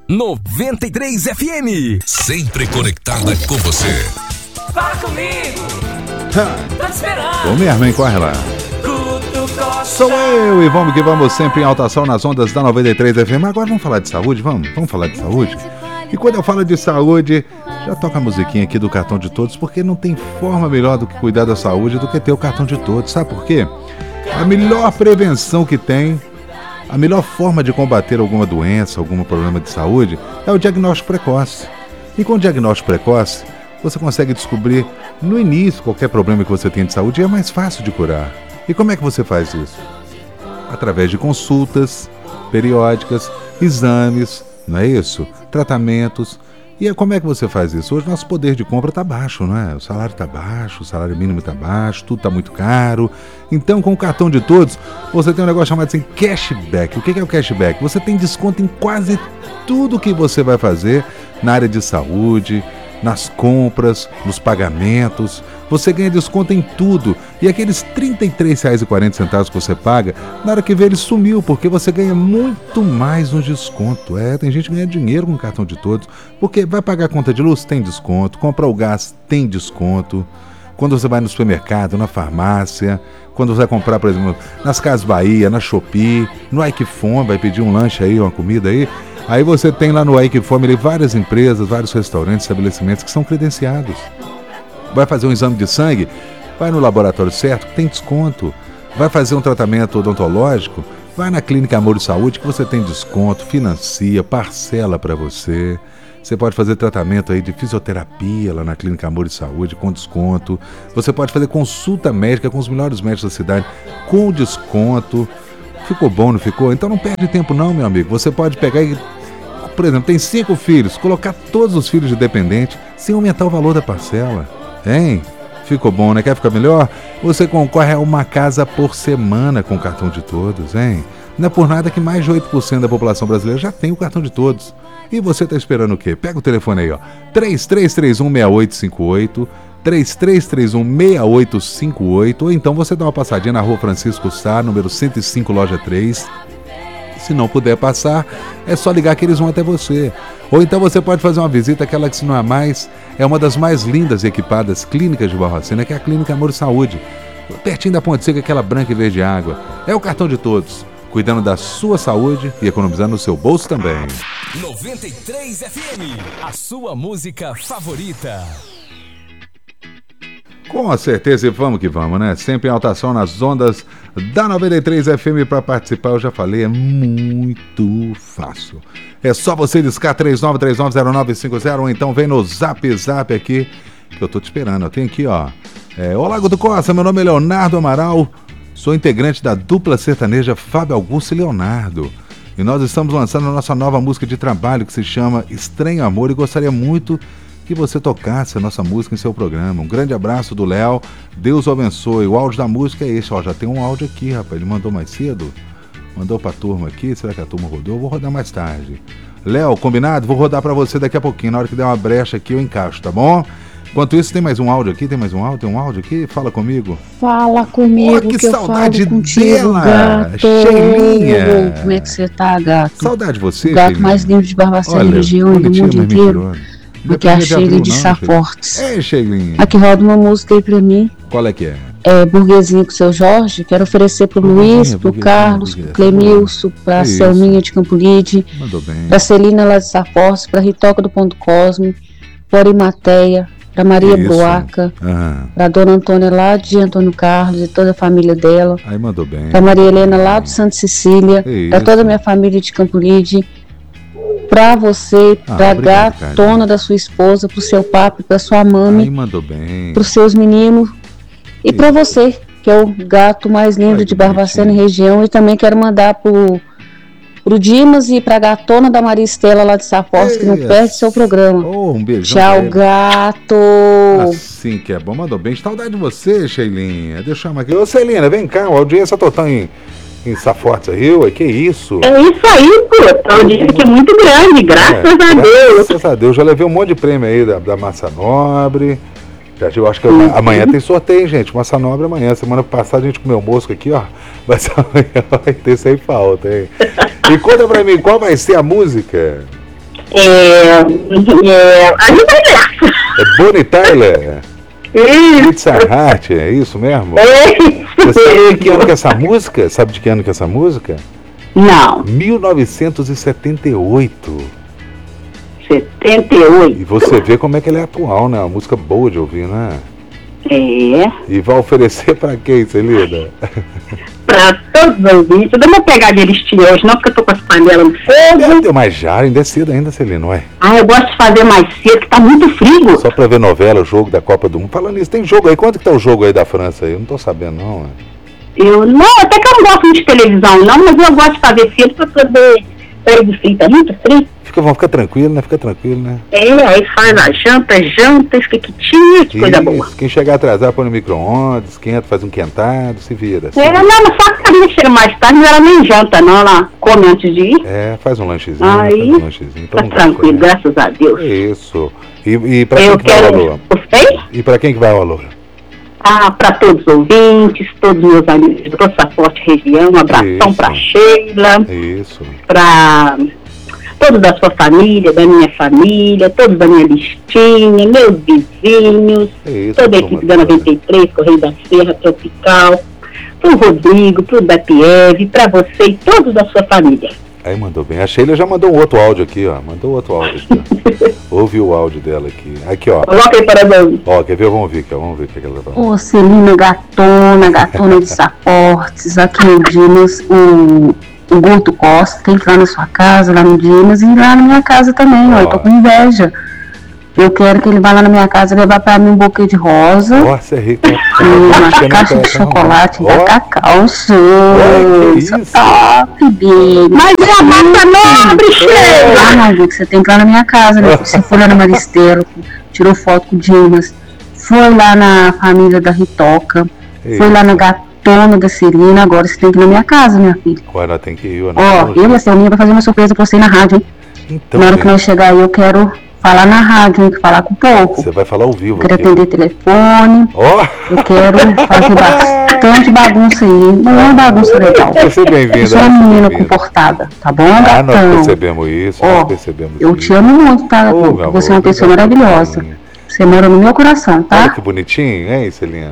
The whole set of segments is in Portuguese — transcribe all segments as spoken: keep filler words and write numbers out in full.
noventa e três F M. Sempre conectada com você. Fala comigo. Ha. Tô te esperando. Ô mesmo, hein? Corre lá. Sou eu e vamos que vamos sempre em altação nas ondas da noventa e três F M. Agora vamos falar de saúde? Vamos? Vamos falar de saúde? E quando eu falo de saúde, já toca a musiquinha aqui do cartão de todos, porque não tem forma melhor do que cuidar da saúde do que ter o cartão de todos. Sabe por quê? A melhor prevenção que tem, a melhor forma de combater alguma doença, algum problema de saúde, é o diagnóstico precoce. E com o diagnóstico precoce, você consegue descobrir no início qualquer problema que você tem de saúde e é mais fácil de curar. E como é que você faz isso? Através de consultas periódicas, exames, não é isso? Tratamentos. E como é que você faz isso? Hoje nosso poder de compra está baixo, não é? O salário está baixo, o salário mínimo está baixo, tudo está muito caro. Então, com o cartão de todos, você tem um negócio chamado assim, cashback. O que é o cashback? Você tem desconto em quase tudo que você vai fazer na área de saúde, nas compras, nos pagamentos. Você ganha desconto em tudo. E aqueles trinta e três reais e quarenta centavos que você paga, na hora que vê ele sumiu, porque você ganha muito mais no desconto. É, tem gente que ganha dinheiro com o cartão de todos, porque vai pagar a conta de luz, tem desconto. Comprar o gás, tem desconto. Quando você vai no supermercado, na farmácia, quando você vai comprar, por exemplo, nas Casas Bahia, na Shopee, no Ike-Fome, vai pedir um lanche aí, uma comida aí, aí você tem lá no Ike-Fome várias empresas, vários restaurantes, estabelecimentos que são credenciados. Vai fazer um exame de sangue, vai no laboratório certo, tem desconto. Vai fazer um tratamento odontológico, vai na Clínica Amor e Saúde que você tem desconto, financia, parcela para você. Você pode fazer tratamento aí de fisioterapia lá na Clínica Amor e Saúde com desconto. Você pode fazer consulta médica com os melhores médicos da cidade com desconto. Ficou bom, não ficou? Então não perde tempo não, meu amigo. Você pode pegar e, por exemplo, tem cinco filhos, colocar todos os filhos de dependente sem aumentar o valor da parcela. Hein? Ficou bom, né? Quer ficar melhor? Você concorre a uma casa por semana com o cartão de todos, hein? Não é por nada que mais de oito por cento da população brasileira já tem o cartão de todos. E você tá esperando o quê? Pega o telefone aí, ó. três três três um, seis oito cinco oito, três três três um, seis oito cinco oito, ou então você dá uma passadinha na Rua Francisco Sá, número cento e cinco, loja três. Se não puder passar, é só ligar que eles vão até você. Ou então você pode fazer uma visita, aquela que se não é mais, é uma das mais lindas e equipadas clínicas de Barbacena, que é a Clínica Amor e Saúde. Pertinho da Ponte Seca, aquela branca e verde água. É o cartão de todos, cuidando da sua saúde e economizando no seu bolso também. noventa e três F M, a sua música favorita. Com certeza, e vamos que vamos, né? Sempre em altação nas ondas da noventa e três F M. Para participar, eu já falei, é muito fácil. É só você discar três nove três nove zero nove cinco zero, ou então vem no Zap Zap aqui, que eu tô te esperando. Eu tenho aqui, ó. É, Olá, Guto Costa, meu nome é Leonardo Amaral, sou integrante da dupla sertaneja Fábio Augusto e Leonardo. E nós estamos lançando a nossa nova música de trabalho que se chama Estranho Amor, e gostaria muito que você tocasse a nossa música em seu programa. Um grande abraço do Léo, Deus o abençoe. O áudio da música é esse, ó, já tem um áudio aqui, rapaz, ele mandou mais cedo, mandou pra turma aqui, será que a turma rodou? Eu vou rodar mais tarde. Léo, combinado? Vou rodar pra você daqui a pouquinho, na hora que der uma brecha aqui eu encaixo, tá bom? Enquanto isso, tem mais um áudio aqui, tem mais um áudio, tem um áudio aqui? Fala comigo. Fala comigo, oh, que, que saudade eu falo contigo, dela, gato. Sheilinha. Como é que você tá, gato? Saudade de você, o gato Sheilinha. mais lindo de Barbacena, região e do mundo inteiro. Porque a Sheila de Safortes. É, Sheilinha. Aqui roda uma música aí pra mim. Qual é que é? É Burguesinho com o seu Jorge. Quero oferecer pro Luiz, pro Carlos, pro Clemilson, pra Isso. Selminha de Campolide, Mandou bem. pra Celina lá de Safortes, pra Ritoca do Ponto Cosme, pra Arimateia, pra Maria Isso. Boaca, Aham. pra Dona Antônia lá de Antônio Carlos e toda a família dela, Aí mandou bem. pra Maria Helena lá do Santa Cecília, Isso. pra toda a minha família de Campolide, pra você, Ah, pra obrigado, gatona Carlinhos. da sua esposa, pro seu papo, pra sua Aí mami, mandou bem. pros seus meninos e pra você, que é o gato mais lindo Ai, de que Barbacena e bonitinho. região. E também quero mandar pro, pro Dimas e pra gatona da Maria Estela lá de Safortes, que não Ei, perde seu programa. Oh, um beijão. Tchau, pra ele. gato! Assim que é bom, mandou bem. Saudade de você, Sheilinha. Deixa eu chamar aqui. Ô, Celina, vem cá, a audiência total em, em Safortes aí, ué, que isso? É isso aí, pô. A audiência aqui é muito grande, graças É, a Deus. Graças a Deus, já levei um monte de prêmio aí da, da Massa Nobre. Já, eu acho que eu- amanhã tem sorteio, gente. Massa Nobre amanhã. Semana passada a gente comeu mosca aqui, ó. Mas amanhã vai ter sem falta, hein? E conta pra mim, qual vai ser a música? É, é, a gente vai nessa. É Bonnie Tyler? Isso. It's a Heart, é isso mesmo? É isso. Você sabe de que ano que é essa música? Sabe de que ano que é essa música? Não, mil novecentos e setenta e oito. setenta e oito. E você vê como é que ela é atual, né? Uma música boa de ouvir, né? É. E vai oferecer pra quem, Celina? Pra todos os ouvintes. Eu não vou pegar de listinha hoje, não, porque eu tô com as panelas no fogo. Deu mais já, ainda é cedo ainda, Celina, ué. Ah, eu gosto de fazer mais cedo, que tá muito frio. Só pra ver novela, o jogo da Copa do Mundo. Falando nisso, tem jogo aí? Quanto que tá o jogo aí da França aí? Eu não tô sabendo, não, ué. Eu não, até que eu não gosto muito de televisão, não, mas eu gosto de fazer cedo pra poder sair do frio. Tá muito frio. Fica, vamos ficar tranquilo, né? Fica tranquilo, né? É, aí faz a janta, janta, fica quietinho, que coisa boa. Quem chegar atrasado põe no micro-ondas, esquenta, faz um quentado, se vira. Se É, vira. não, mas só que a gente chega mais tarde, mas ela nem janta não, ela come antes de ir. É, faz um lanchezinho, Aí, faz um lanchezinho. tá toma um tranquilo, café. graças a Deus. Isso. E, e pra quem Eu que vai o quero... valor? Gostei? E pra quem que vai o valor? Ah, para todos os ouvintes, todos os meus amigos do Passaporte Região, um abração Isso. para Sheila, Isso. para todos da sua família, da minha família, todos da minha listinha, meus vizinhos, Isso, toda a turma equipe da toda. noventa e três, Correio da Serra, Tropical, para o Rodrigo, para o D P E V, para você e todos da sua família. Aí mandou bem. A Sheila já mandou um outro áudio aqui, ó. Mandou outro áudio aqui, ó. Ouve o áudio dela aqui. Aqui, ó. Coloca aí para nós. Ó, quer ver? Vamos ver, aqui, ó. Vamos ver o que ela vai falar. Ô, Celina Gatona, Gatona de Saportes, aqui no Dimas, o, o Guto Costa tem que ir lá na sua casa, lá no Dimas, e lá na minha casa também, ó, eu tô com inveja. Eu quero que ele vá lá na minha casa levar pra mim um buquê de rosa Nossa, é rico. e uma caixa de chocolate da Cacau Show. Olha, que isso. Top, baby. Mas é a massa nobre, Sheila! Ah, não, Vic, você tem que ir lá na minha casa, né? Você foi lá na Maristela, tirou foto com o Dimas, foi lá na família da Ritoca, foi lá na Gatona da Celina, agora você tem que ir na minha casa, minha filha. Agora ela tem que ir. Ó, eu e a Celina vai fazer uma surpresa pra você na rádio, hein? Então, Na hora que gente, nós chegar aí, eu quero falar na rádio, hein? Falar com o povo. você vai falar ao vivo Eu quero aqui. atender telefone, Ó, eu quero fazer bastante bagunça aí. Não é bagunça legal. você é Eu bem-vinda. sou uma seja menina bem-vinda. comportada, tá bom, Ah, nós gatão? percebemos isso, Ó, nós percebemos Eu isso. te amo muito, tá? Ô, Gatão? meu Você é uma amor, pessoa obrigado. maravilhosa. Você mora no meu coração, Olha tá? que bonitinho, hein, Celina?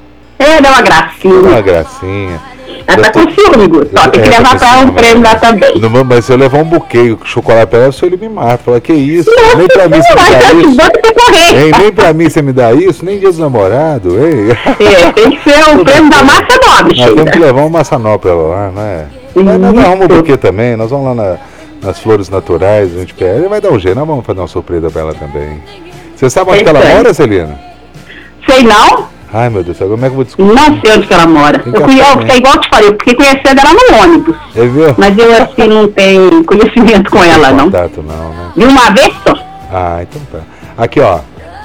É, dá uma Uma gracinha. gracinha. Ela tá com ciúme, Guto. Só tem que É, tá levar com pra um ciúme, prêmio lá né? também. Não, mas se eu levar um buquê de chocolate pra ela, só ele me mata. Fala, que isso? Nossa, Nem pra mim você me mas dá eu te isso. boto pra correr. Hein, nem pra mim você me dá isso, nem dia dos namorados, hein? É, tem que ser um prêmio da massa nobre, Nós temos que Sheila. levar um maçanó pra ela lá, não é? Mas nós arrumamos um buquê também, nós vamos lá na- nas flores naturais, a gente pega. Ele vai dar um jeito, nós vamos fazer uma surpresa pra ela também. Você sabe onde que ela Perfeito. mora, Celina? Sei não, Ai, meu Deus do céu, como é que eu vou descobrir? não sei onde que ela mora. Tem Eu que fui, achar, eu, né? é igual eu te falei, eu fiquei conhecendo ela no ônibus. Ele viu? Mas eu assim não tenho conhecimento com ela, não. Contato não, né? De uma vez só. Ah, então tá. Aqui, ó.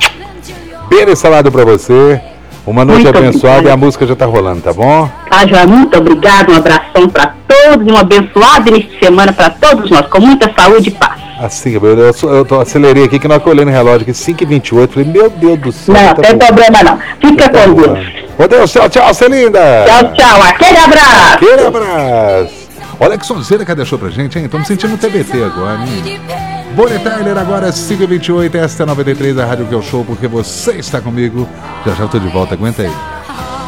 Beijo salado pra você. Uma noite Muito abençoada obrigada. e a música já tá rolando, tá bom? Tá, João? Muito obrigado, um abração pra todos e um abençoado início de semana pra todos nós, com muita saúde e paz. Assim, eu, eu, só- eu tô, acelerei aqui que nós olhei no relógio aqui, cinco e vinte e oito. Falei, meu Deus do céu. Não, tá tem voando. problema não. Fica Tá com Deus. voando. Ô Deus, tchau, tchau, Celinda. Tchau, tchau. Aquele abraço. Aquele abraço. Olha que sonzeira que ela deixou pra gente, hein? Estamos sentindo o T B T agora, hein? Bonnie Tyler, agora cinco e vinte e oito. Esta é a noventa e três, a Rádio Que é o Show, porque você está comigo. Já já eu tô de volta, aguenta aí.